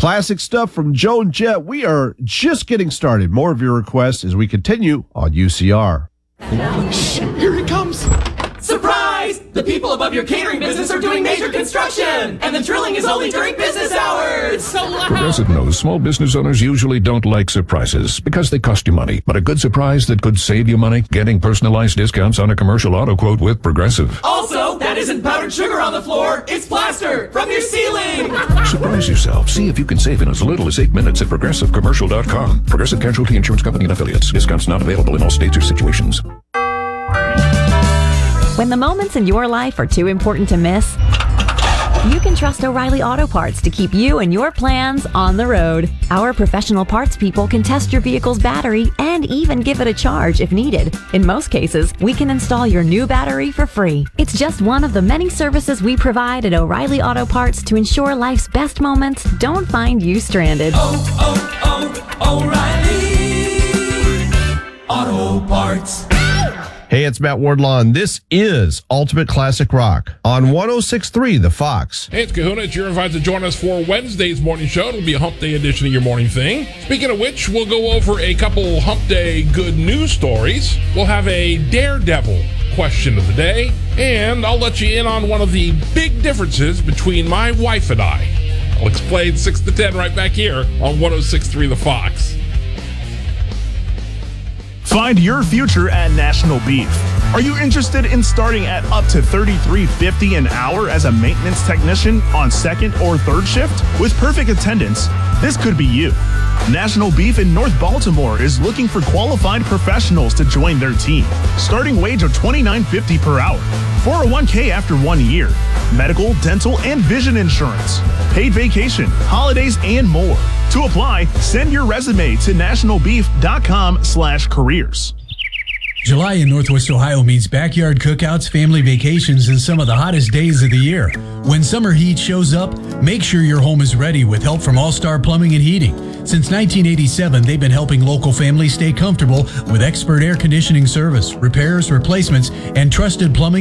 Classic stuff from Joan Jett. We are just getting started. More of your requests as we continue on UCR. Here it comes. Surprise! The people above your catering business are doing major construction, and the drilling is only during business hours. It's so loud. Progressive knows small business owners usually don't like surprises because they cost you money. But a good surprise that could save you money? Getting personalized discounts on a commercial auto quote with Progressive. Also, that isn't powdered sugar on the floor. It's plaster from your ceiling. Surprise yourself. See if you can save in as little as 8 minutes at ProgressiveCommercial.com. Progressive Casualty Insurance Company and Affiliates. Discounts not available in all states or situations. When the moments in your life are too important to miss, you can trust O'Reilly Auto Parts to keep you and your plans on the road. Our professional parts people can test your vehicle's battery and even give it a charge if needed. In most cases, we can install your new battery for free. It's just one of the many services we provide at O'Reilly Auto Parts to ensure life's best moments don't find you stranded. O'Reilly Auto Parts. Hey, it's Matt Wardlaw, and this is Ultimate Classic Rock on 106.3 The Fox. Hey, it's Kahuna. You're invited to join us for Wednesday's morning show. It'll be a hump day edition of your morning thing. Speaking of which, we'll go over a couple hump day good news stories. We'll have a Daredevil question of the day, and I'll let you in on one of the big differences between my wife and I. I'll explain 6 to 10 right back here on 106.3 The Fox. Find your future at National Beef. Are you interested in starting at up to $33.50 an hour as a maintenance technician on second or third shift? With perfect attendance, this could be you. National Beef in North Baltimore is looking for qualified professionals to join their team. Starting wage of $29.50 per hour. 401k after 1 year. Medical, dental, and vision insurance. Paid vacation, holidays, and more. To apply, send your resume to nationalbeef.com/careers. July in Northwest Ohio means backyard cookouts, family vacations, and some of the hottest days of the year. When summer heat shows up, make sure your home is ready with help from All Star Plumbing and Heating. Since 1987, they've been helping local families stay comfortable with expert air conditioning service, repairs, replacements, and trusted plumbing